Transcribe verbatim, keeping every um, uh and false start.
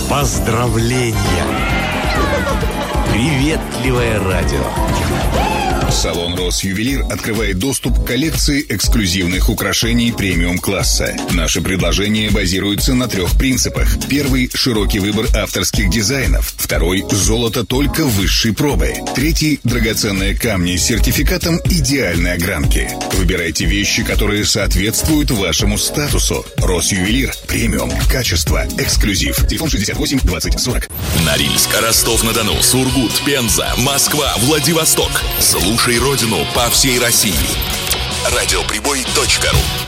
Поздравления! Приветливое радио. Салон «Росювелир» открывает доступ к коллекции эксклюзивных украшений премиум-класса. Наши предложения базируются на трех принципах. Первый – широкий выбор авторских дизайнов. Второй – золото только высшей пробы. Третий – драгоценные камни с сертификатом идеальной огранки. Выбирайте вещи, которые соответствуют вашему статусу. «Росювелир» – премиум, качество, эксклюзив. Телефон шестьдесят восемь двадцать сорок. Норильск, Ростов-на-Дону, Сургут, Пенза, Москва, Владивосток. Слушай родину по всей России. радиоприбой точка ру